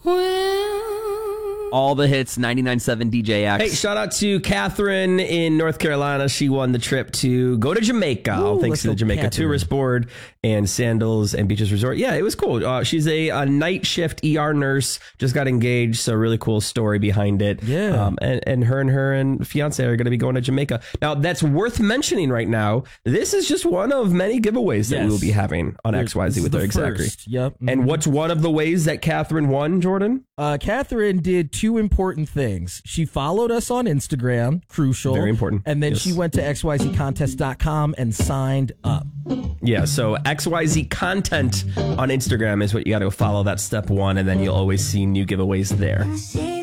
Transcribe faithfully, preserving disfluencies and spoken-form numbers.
All the hits, ninety-nine point seven D J X. Hey, shout out to Catherine in North Carolina. She won the trip to go to Jamaica. Ooh, thanks to the Jamaica Catherine. Tourist Board and Sandals and Beaches Resort. Yeah, it was cool. Uh, she's a, a night shift E R nurse. Just got engaged, so really cool story behind it. Yeah. Um, and, and her and her and fiance are going to be going to Jamaica. Now, that's worth mentioning right now. This is just one of many giveaways that Yes. we will be having on X Y Z with the her. Exactly. first. Yep. And what's one of the ways that Catherine won, Jordan? Uh, Catherine did two important things. She followed us on Instagram, crucial. Very important. And then Yes. she went to X Y Z contest dot com and signed up. Yeah, so X Y Z content on Instagram is what you got to follow. That's step one, and then you'll always see new giveaways there.